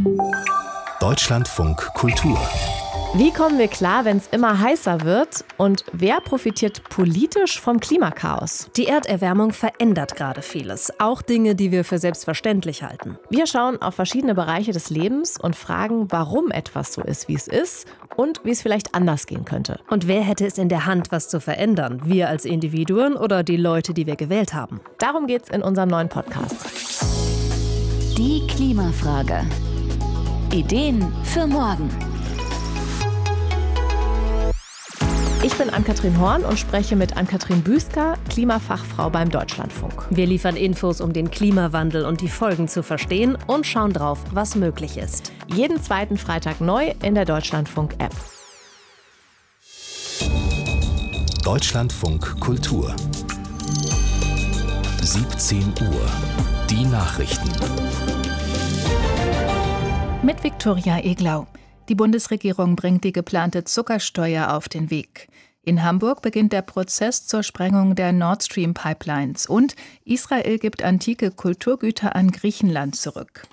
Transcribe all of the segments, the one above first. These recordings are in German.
Deutschlandfunk Kultur. Wie kommen wir klar, wenn es immer heißer wird? Und wer profitiert politisch vom Klimakaos? Die Erderwärmung verändert gerade vieles, auch Dinge, die wir für selbstverständlich halten. Wir schauen auf verschiedene Bereiche des Lebens und fragen, warum etwas so ist, wie es ist und wie es vielleicht anders gehen könnte. Und wer hätte es in der Hand, was zu verändern? Wir als Individuen oder die Leute, die wir gewählt haben? Darum geht's in unserem neuen Podcast. Die Klimafrage. Ideen für morgen. Ich bin Ann-Kathrin Horn und spreche mit Ann-Kathrin Büsker, Klimafachfrau beim Deutschlandfunk. Wir liefern Infos, um den Klimawandel und die Folgen zu verstehen und schauen drauf, was möglich ist. Jeden zweiten Freitag neu in der Deutschlandfunk-App. Deutschlandfunk Kultur. 17 Uhr. Die Nachrichten. Mit Viktoria Eglau. Die Bundesregierung bringt die geplante Zuckersteuer auf den Weg. In Hamburg beginnt der Prozess zur Sprengung der Nord Stream Pipelines und Israel gibt antike Kulturgüter an Griechenland zurück.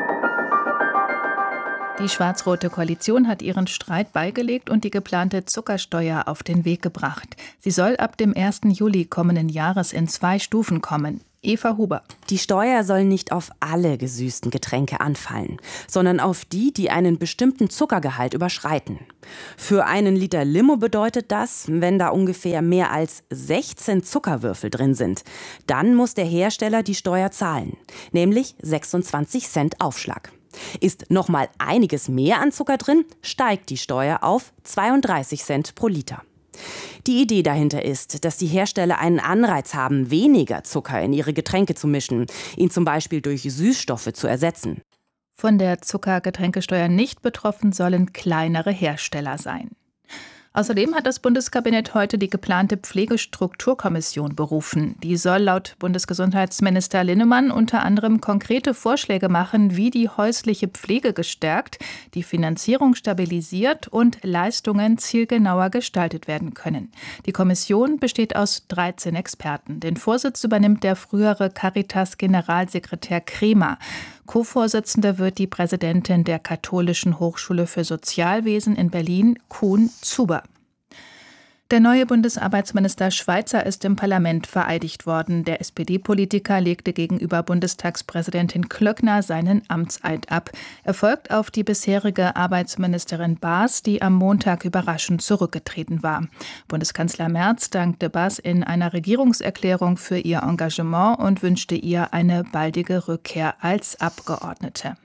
Die schwarz-rote Koalition hat ihren Streit beigelegt und die geplante Zuckersteuer auf den Weg gebracht. Sie soll ab dem 1. Juli kommenden Jahres in 2 Stufen kommen. Eva Huber. Die Steuer soll nicht auf alle gesüßten Getränke anfallen, sondern auf die, die einen bestimmten Zuckergehalt überschreiten. Für einen Liter Limo bedeutet das, wenn da ungefähr mehr als 16 Zuckerwürfel drin sind, dann muss der Hersteller die Steuer zahlen, nämlich 26 Cent Aufschlag. Ist noch mal einiges mehr an Zucker drin, steigt die Steuer auf 32 Cent pro Liter. Die Idee dahinter ist, dass die Hersteller einen Anreiz haben, weniger Zucker in ihre Getränke zu mischen, ihn zum Beispiel durch Süßstoffe zu ersetzen. Von der Zuckergetränkesteuer nicht betroffen sollen kleinere Hersteller sein. Außerdem hat das Bundeskabinett heute die geplante Pflegestrukturkommission berufen. Die soll laut Bundesgesundheitsminister Linnemann unter anderem konkrete Vorschläge machen, wie die häusliche Pflege gestärkt, die Finanzierung stabilisiert und Leistungen zielgenauer gestaltet werden können. Die Kommission besteht aus 13 Experten. Den Vorsitz übernimmt der frühere Caritas-Generalsekretär Kremer. Co-Vorsitzende wird die Präsidentin der Katholischen Hochschule für Sozialwesen in Berlin, Kuhn-Zuber. Der neue Bundesarbeitsminister Schweizer ist im Parlament vereidigt worden. Der SPD-Politiker legte gegenüber Bundestagspräsidentin Klöckner seinen Amtseid ab. Er folgt auf die bisherige Arbeitsministerin Baas, die am Montag überraschend zurückgetreten war. Bundeskanzler Merz dankte Baas in einer Regierungserklärung für ihr Engagement und wünschte ihr eine baldige Rückkehr als Abgeordnete.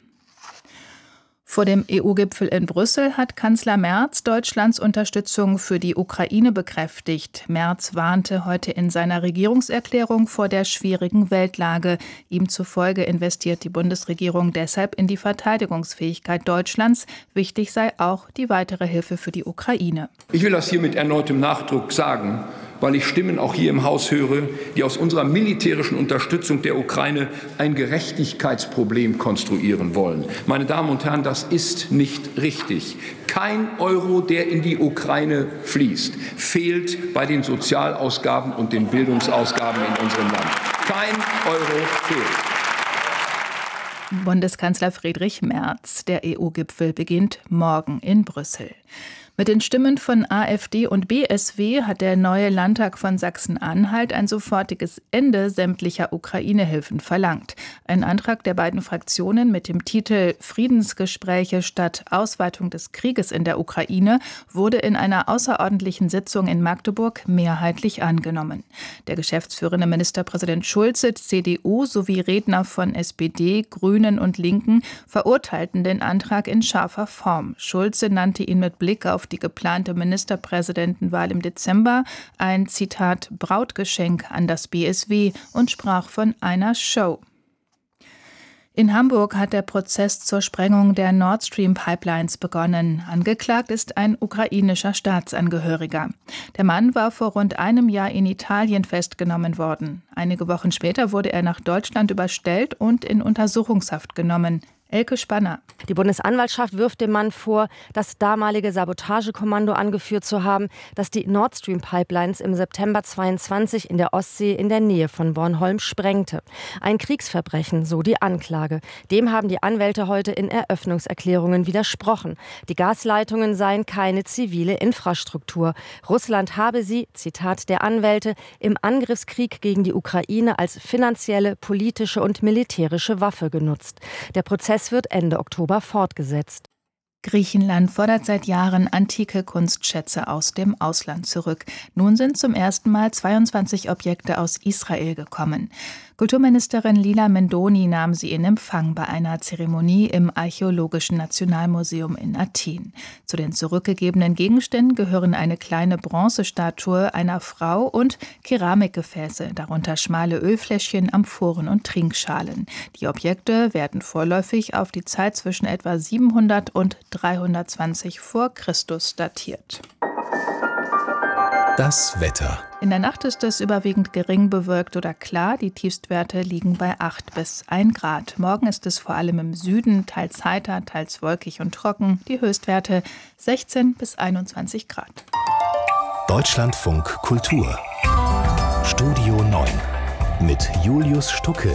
Vor dem EU-Gipfel in Brüssel hat Kanzler Merz Deutschlands Unterstützung für die Ukraine bekräftigt. Merz warnte heute in seiner Regierungserklärung vor der schwierigen Weltlage. Ihm zufolge investiert die Bundesregierung deshalb in die Verteidigungsfähigkeit Deutschlands. Wichtig sei auch die weitere Hilfe für die Ukraine. Ich will das hier mit erneutem Nachdruck sagen, weil ich Stimmen auch hier im Haus höre, die aus unserer militärischen Unterstützung der Ukraine ein Gerechtigkeitsproblem konstruieren wollen. Meine Damen und Herren, das ist nicht richtig. Kein Euro, der in die Ukraine fließt, fehlt bei den Sozialausgaben und den Bildungsausgaben in unserem Land. Kein Euro fehlt. Bundeskanzler Friedrich Merz. Der EU-Gipfel beginnt morgen in Brüssel. Mit den Stimmen von AfD und BSW hat der neue Landtag von Sachsen-Anhalt ein sofortiges Ende sämtlicher Ukraine-Hilfen verlangt. Ein Antrag der beiden Fraktionen mit dem Titel Friedensgespräche statt Ausweitung des Krieges in der Ukraine wurde in einer außerordentlichen Sitzung in Magdeburg mehrheitlich angenommen. Der geschäftsführende Ministerpräsident Schulze, CDU sowie Redner von SPD, Grünen und Linken verurteilten den Antrag in scharfer Form. Schulze nannte ihn mit Blick auf die geplante Ministerpräsidentenwahl im Dezember ein, Zitat, Brautgeschenk an das BSW und sprach von einer Show. In Hamburg hat der Prozess zur Sprengung der Nord Stream Pipelines begonnen. Angeklagt ist ein ukrainischer Staatsangehöriger. Der Mann war vor rund einem Jahr in Italien festgenommen worden. Einige Wochen später wurde er nach Deutschland überstellt und in Untersuchungshaft genommen. Elke Spanner. Die Bundesanwaltschaft wirft dem Mann vor, das damalige Sabotagekommando angeführt zu haben, das die Nord Stream Pipelines im September 22 in der Ostsee in der Nähe von Bornholm sprengte. Ein Kriegsverbrechen, so die Anklage. Dem haben die Anwälte heute in Eröffnungserklärungen widersprochen. Die Gasleitungen seien keine zivile Infrastruktur. Russland habe sie, Zitat der Anwälte, im Angriffskrieg gegen die Ukraine als finanzielle, politische und militärische Waffe genutzt. Der Prozess wird Ende Oktober fortgesetzt. Griechenland fordert seit Jahren antike Kunstschätze aus dem Ausland zurück. Nun sind zum ersten Mal 22 Objekte aus Israel gekommen. Kulturministerin Lila Mendoni nahm sie in Empfang bei einer Zeremonie im Archäologischen Nationalmuseum in Athen. Zu den zurückgegebenen Gegenständen gehören eine kleine Bronzestatue einer Frau und Keramikgefäße, darunter schmale Ölfläschchen, Amphoren und Trinkschalen. Die Objekte werden vorläufig auf die Zeit zwischen etwa 700 und 320 vor Christus datiert. Das Wetter. In der Nacht ist es überwiegend gering bewölkt oder klar. Die Tiefstwerte liegen bei 8 bis 1 Grad. Morgen ist es vor allem im Süden teils heiter, teils wolkig und trocken. Die Höchstwerte 16 bis 21 Grad. Deutschlandfunk Kultur. Studio 9 mit Julius Stucke.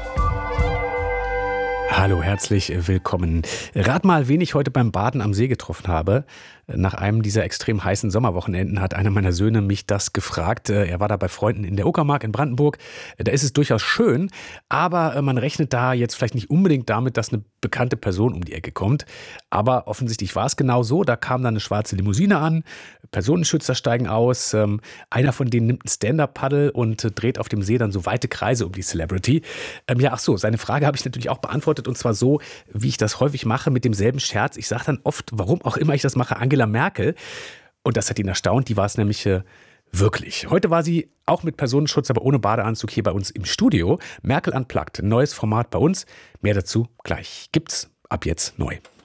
Hallo, herzlich willkommen. Rat mal, wen ich heute beim Baden am See getroffen habe. Nach einem dieser extrem heißen Sommerwochenenden hat einer meiner Söhne mich das gefragt. Er war da bei Freunden in der Uckermark in Brandenburg. Da ist es durchaus schön, aber man rechnet da jetzt vielleicht nicht unbedingt damit, dass eine bekannte Person um die Ecke kommt. Aber offensichtlich war es genau so. Da kam dann eine schwarze Limousine an, Personenschützer steigen aus, einer von denen nimmt ein Stand-Up-Paddle und dreht auf dem See dann so weite Kreise um die Celebrity. Seine Frage habe ich natürlich auch beantwortet und zwar so, wie ich das häufig mache, mit demselben Scherz. Ich sage dann oft, warum auch immer ich das mache, Angela Merkel. Und das hat ihn erstaunt, die war es nämlich wirklich. Heute war sie auch mit Personenschutz, aber ohne Badeanzug hier bei uns im Studio. Merkel Unplugged, ein neues Format bei uns. Mehr dazu gleich. Gibt's ab jetzt neu.